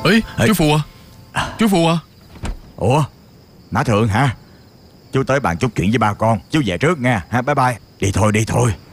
Ê, chú Phù à? Chú Phù à? Ủa, Mã Thượng hả? Chú tới bàn chút chuyện với ba con. Chú về trước nha ha. Bye bye. Đi thôi, đi thôi.